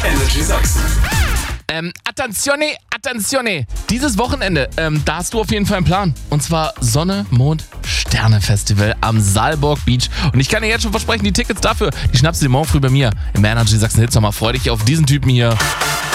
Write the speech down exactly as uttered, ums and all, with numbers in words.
Energy Sachsen. Ähm, attenzione, attenzione. Dieses Wochenende, ähm, da hast du auf jeden Fall einen Plan. Und zwar Sonne, Mond, Sterne Festival am Saalborg Beach. Und ich kann dir jetzt schon versprechen, die Tickets dafür, die schnappst du dir morgen früh bei mir im Energy Sachsen Hitsommer. Freu dich auf diesen Typen hier.